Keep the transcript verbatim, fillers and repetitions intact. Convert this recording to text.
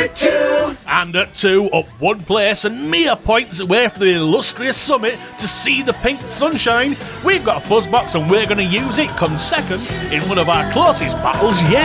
at two. And at two, up one place and mere points away from the illustrious summit to see the pink sunshine, we've got a Fuzzbox and we're going to use it come second in one of our closest battles yet.